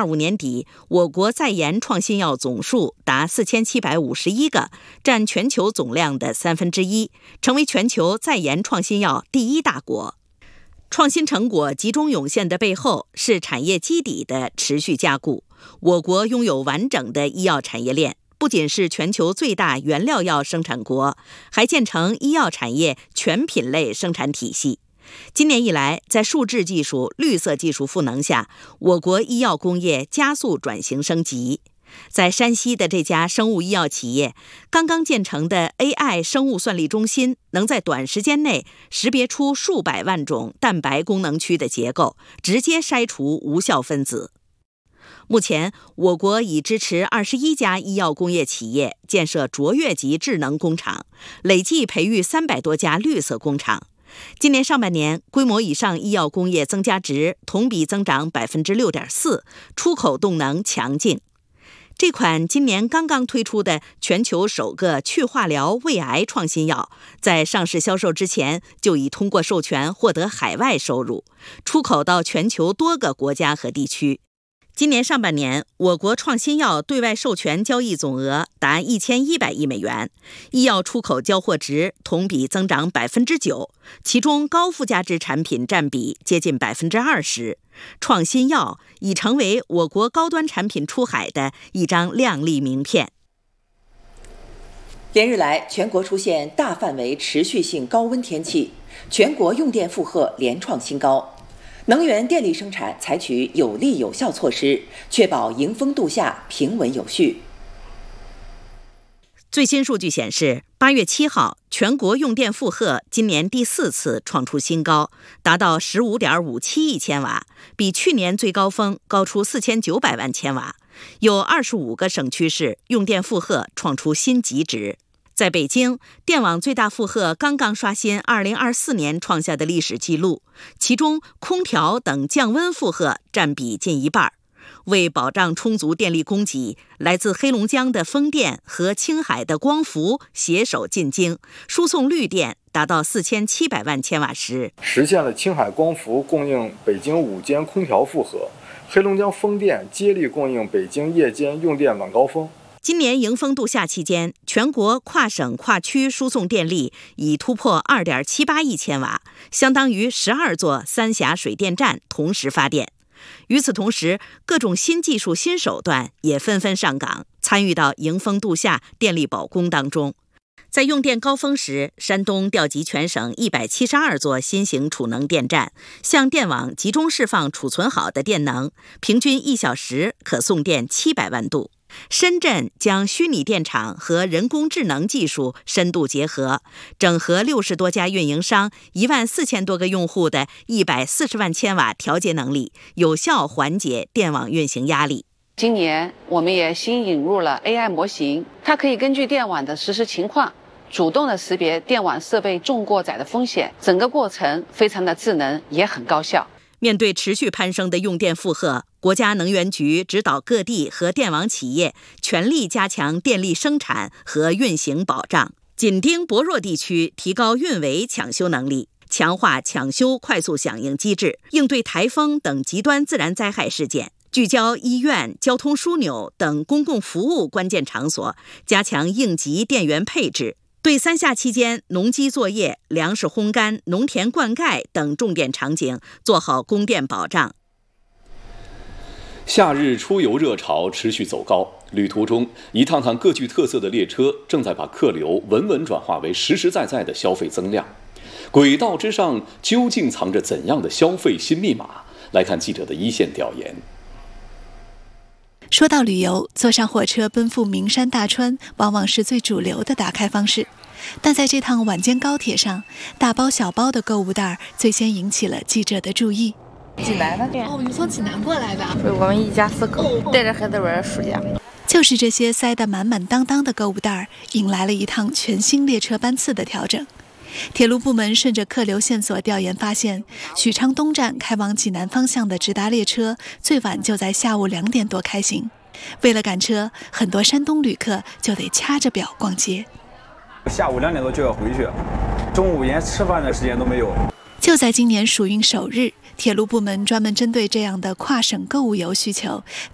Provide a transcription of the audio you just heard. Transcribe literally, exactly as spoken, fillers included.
二五年底，我国在研创新药总数达四千七百五十一个，占全球总量的三分之一，成为全球在研创新药第一大国。创新成果集中涌现的背后，是产业基底的持续加固。我国拥有完整的医药产业链，不仅是全球最大原料药生产国，还建成医药产业全品类生产体系。今年以来，在数字技术、绿色技术赋能下，我国医药工业加速转型升级。在山西的这家生物医药企业，刚刚建成的 A I 生物算力中心，能在短时间内识别出数百万种蛋白功能区的结构，直接筛除无效分子。目前，我国已支持二十一家医药工业企业建设卓越级智能工厂，累计培育三百多家绿色工厂。今年上半年，规模以上医药工业增加值同比增长 百分之六点四， 出口动能强劲。这款今年刚刚推出的全球首个去化疗胃癌创新药，在上市销售之前就已通过授权获得海外收入，出口到全球多个国家和地区。今年上半年，我国创新药对外授权交易总额达一千一百亿美元，医药出口交货值同比增长 百分之九， 其中高附加值产品占比接近 百分之二十。创新药已成为我国高端产品出海的一张亮丽名片。 连日来，全国出现大范围持续性高温天气，全国用电负荷连创新高。能源电力生产采取有力有效措施，确保迎峰度夏、平稳有序。 最新数据显示，八月七号，全国用电负荷今年第四次创出新高，达到 十五点五七亿千瓦，比去年最高峰高出四千九百万千瓦。有二十五个省区市用电负荷创出新极值。在北京，电网最大负荷刚刚刷新二零二四年创下的历史记录，其中空调等降温负荷占比近一半。为保障充足电力供给，来自黑龙江的风电和青海的光伏携手进京，输送绿电达到四千七百万千瓦时， 实现了青海光伏供应北京午间空调负荷，黑龙江风电接力供应北京夜间用电晚高峰。 今年迎峰度夏期间，全国跨省跨区输送电力已突破 二点七八亿千瓦，相当于十二座三峡水电站同时发电。与此同时，各种新技术新手段也纷纷上岗，参与到迎峰度夏电力保供当中。在用电高峰时，山东调集全省一百七十二座新型储能电站，向电网集中释放储存好的电能，平均一小时可送电七百万度。深圳将虚拟电厂和人工智能技术深度结合，整合六十多家运营商、一万四千多个用户的一百四十万千瓦调节能力，有效缓解电网运行压力。 今年我们也新引入了 A I 模型，它可以根据电网的实时情况，主动的识别电网设备重过载的风险，整个过程非常的智能，也很高效。 面对持续攀升的用电负荷，国家能源局指导各地和电网企业全力加强电力生产和运行保障，紧盯薄弱地区，提高运维抢修能力，强化抢修快速响应机制，应对台风等极端自然灾害事件。聚焦医院、交通枢纽等公共服务关键场所，加强应急电源配置。对三夏期间农机作业、粮食烘干、农田灌溉等重点场景做好供电保障。 夏日出游热潮持续走高，旅途中一趟趟各具特色的列车正在把客流稳稳转化为实实在在的消费增量。轨道之上究竟藏着怎样的消费新密码？来看记者的一线调研。 说到旅游，坐上火车奔赴名山大川往往是最主流的打开方式，但在这趟晚间高铁上，大包小包的购物袋最先引起了记者的注意。 济南的？ 哦，你从济南过来的？ 对，我们一家四口带着孩子玩暑假。 就是这些塞得满满当当的购物袋，引来了一趟全新列车班次的调整。铁路部门顺着客流线索调研发现，许昌东站开往济南方向的直达列车最晚就在下午两点多开行。为了赶车，很多山东旅客就得掐着表逛街。 下午两点多就要回去，中午连吃饭的时间都没有。 就在今年暑运首日，铁路部门专门针对这样的跨省购物游需求，